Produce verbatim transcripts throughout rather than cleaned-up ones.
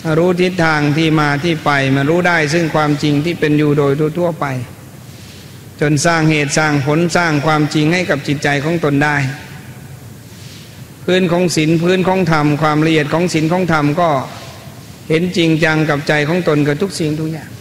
รู้ทิศทางที่มาที่ไปมารู้ได้ซึ่งความจริงที่เป็นอยู่โดยทั่วไปจนสร้างเหตุสร้างผลสร้างความจริงให้กับจิตใจของตนได้พื้นของศีลพื้นของธรรมความละเอียดของศีลของธรรมก็เห็นจริงจังกับใจของตนกับทุกสิ่งทุกอย่าง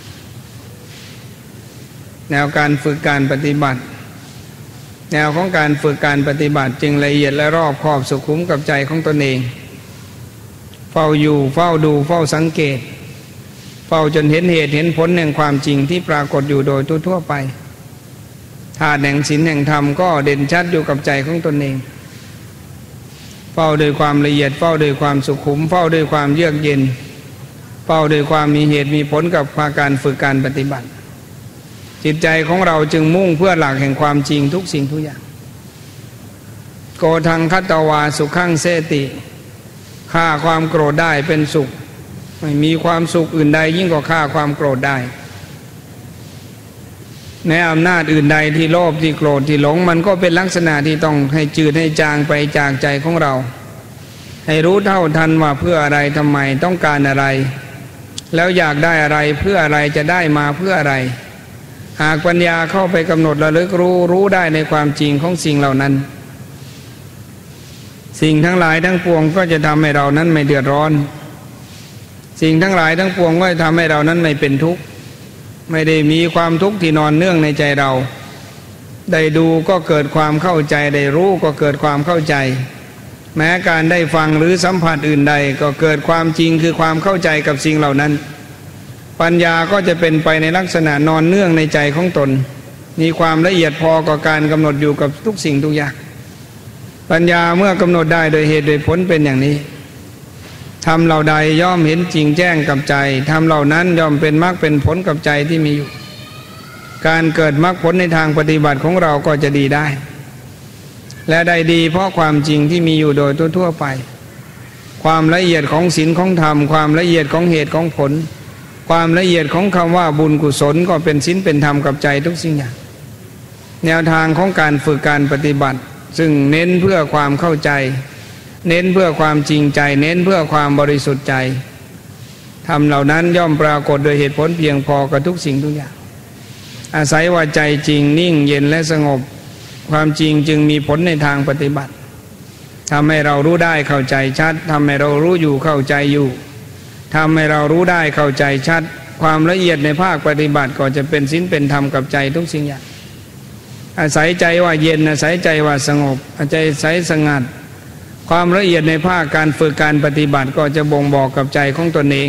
แนวการฝึกการปฏิบัติแนวของการฝึกการปฏิบัติจึงละเอียดและรอบคอบสุขุมกับใจของตนเองเฝ้าอยู่เฝ้าดูเฝ้าสังเกตเฝ้าจนเห็นเหตุเห็นผลแห่งความจริงที่ปรากฏอยู่โดยทั่วไปธาตุแห่งศีลแห่งธรรมก็เด่นชัดอยู่กับใจของตนเองเฝ้าด้วยความละเอียดเฝ้าด้วยความสุขุมเฝ้าด้วยความเยือกเย็นเฝ้าด้วยความมีเหตุมีผลกับการฝึกการปฏิบัติจิตใจของเราจึงมุ่งเพื่อหลักแห่งความจริงทุกสิ่งทุกอย่างโกทังคัตตวาสุขังเสติฆ่าความโกรธได้เป็นสุขไม่มีความสุขอื่นใดยิ่งกว่าฆ่าความโกรธได้ในอำนาจอื่นใดที่โลภที่โกรธที่หลงมันก็เป็นลักษณะที่ต้องให้จืดให้จางไปจากใจของเราให้รู้เท่าทันว่าเพื่ออะไรทำไมต้องการอะไรแล้วอยากได้อะไรเพื่ออะไรจะได้มาเพื่ออะไรหากปัญญาเข้าไปกำหนดระลึกรู้รู้ได้ในความจริงของสิ่งเหล่านั้นสิ่งทั้งหลายทั้งปวงก็จะทำให้เรานั้นไม่เดือดร้อนสิ่งทั้งหลายทั้งปวงก็จะทำให้เรานั้นไม่เป็นทุกข์ไม่ได้มีความทุกข์ที่นอนเนื่องในใจเราได้ดูก็เกิดความเข้าใจได้รู้ก็เกิดความเข้าใจแม้การได้ฟังหรือสัมผัสอื่นใดก็เกิดความจริงคือความเข้าใจกับสิ่งเหล่านั้นปัญญาก็จะเป็นไปในลักษณะนอนเนื่องในใจของตนมีความละเอียดพอกับการกำหนดอยู่กับทุกสิ่งทุกอย่างปัญญาเมื่อกำหนดได้โดยเหตุโดยผลเป็นอย่างนี้ทำเหล่าใดย่อมเห็นจริงแจ้งกับใจทำเหล่านั้นย่อมเป็นมรรคเป็นผลกับใจที่มีอยู่การเกิดมรรคผลในทางปฏิบัติของเราก็จะดีได้และได้ดีเพราะความจริงที่มีอยู่โดยทั่วๆไปความละเอียดของศีลของธรรมความละเอียดของเหตุของผลความละเอียดของคำว่าบุญกุศลก็เป็นศีลเป็นธรรมกับใจทุกสิ่งอย่างแนวทางของการฝึกการปฏิบัติซึ่งเน้นเพื่อความเข้าใจเน้นเพื่อความจริงใจเน้นเพื่อความบริสุทธิ์ใจทำเหล่านั้นย่อมปรากฏโดยเหตุผลเพียงพอกับทุกสิ่งทุกอย่างอาศัยว่าใจจริงนิ่งเย็นและสงบความจริงจึงมีผลในทางปฏิบัติทำให้เรารู้ได้เข้าใจชัดทำให้เรารู้อยู่เข้าใจอยู่ทำให้เรารู้ได้เข้าใจชัดความละเอียดในภาคปฏิบัติก็จะเป็นศีลเป็นธรรมกับใจทุกสิ่งอย่างอาศัยใจว่าเย็นอาศัยใจว่าสงบอาศัยใจสงัดความละเอียดในภาคการฝึกการปฏิบัติก็จะบ่งบอกกับใจของตนเอง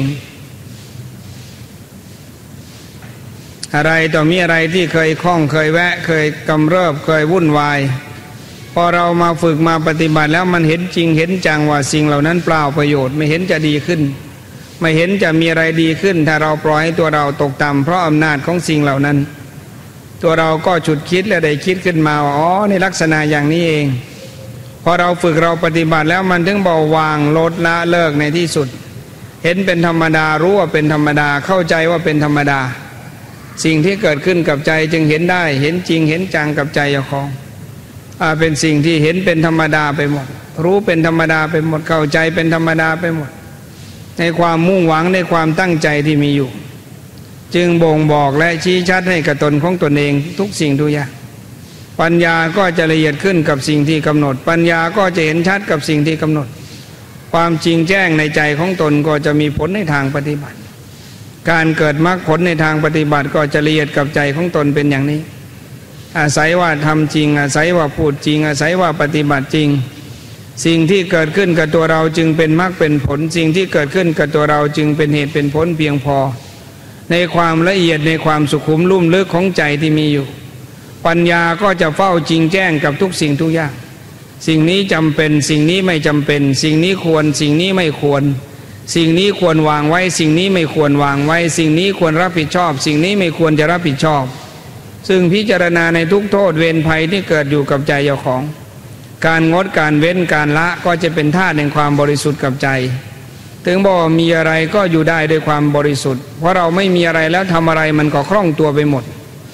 อะไรต่อมีอะไรที่เคยคล้องเคยแวะเคยกำเริบเคยวุ่นวายพอเรามาฝึกมาปฏิบัติแล้วมันเห็นจริงเห็นจังว่าสิ่งเหล่านั้นเปล่าประโยชน์ไม่เห็นจะดีขึ้นไม่เห็นจะมีอะไรดีขึ้นถ้าเราปล่อยให้ตัวเราตกต่ำเพราะอำนาจของสิ่งเหล่านั้นตัวเราก็ฉุดคิดและได้คิดขึ้นมาว่าอ๋อในลักษณะอย่างนี้เองพอเราฝึกเราปฏิบัติแล้วมันถึงเบาบางลดละเลิกในที่สุดเห็นเป็นธรรมดารู้ว่าเป็นธรรมดาเข้าใจว่าเป็นธรรมดาสิ่งที่เกิดขึ้นกับใจจึงเห็นได้เห็นจริงเห็นจังกับใจเจ้าของอ่าเป็นสิ่งที่เห็นเป็นธรรมดาไปหมดรู้เป็นธรรมดาไปหมดเข้าใจเป็นธรรมดาไปหมดในความมุ่งหวังในความตั้งใจที่มีอยู่จึงบ่งบอกและชี้ชัดให้กับตนของตนเองทุกสิ่งทุกอย่างปัญญาก็จะละเอียดขึ้นกับสิ่งที่กำหนดปัญญาก็จะเห็นชัดกับสิ่งที่กำหนดความจริงแจ้งในใจของตนก็จะมีผลในทางปฏิบัติการเกิดมรรคผลในทางปฏิบัติก็จะละเอียดกับใจของตนเป็นอย่างนี้อาศัยว่าทำจริงอาศัยว่าพูดจริงอาศัยว่าปฏิบัติจริงสิ่งที่เกิดขึ้นกับตัวเราจึงเป็นมรรคเป็นผลสิ่งที่เกิดขึ้นกับตัวเราจึงเป็นเหตุเป็นผลเพียงพอในความละเอียดในความสุขุมลุ่มลึกของใจที่มีอยู่ปัญญาก็จะเฝ้าจริงแจ้งกับทุกสิ่งทุกอย่างสิ่งนี้จำเป็นสิ่งนี้ไม่จำเป็นสิ่งนี้ควรสิ่งนี้ไม่ควรสิ่งนี้ควรวางไว้สิ่งนี้ไม่ควรวางไว้สิ่งนี้ควรรับผิดชอบสิ่งนี้ไม่ควรจะรับผิดชอบซึ่งพิจารณาในทุกโทษเวรภัยที่เกิดอยู่กับใจเจ้าของการงดการเว้นการละก็จะเป็นธาตุแห่งความบริสุทธิ์กับใจถึงบอกมีอะไรก็อยู่ได้ด้วยความบริสุทธิ์เพราะเราไม่มีอะไรแล้วทำอะไรมันก็คล่องตัวไปหมด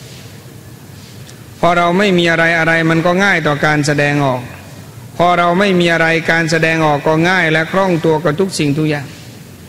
พอเราไม่มีอะไรอะไรมันก็ง่ายต่อการแสดงออกพอเราไม่มีอะไรการแสดงออกก็ง่ายและคล่องตัวกับทุกสิ่งทุกอย่าง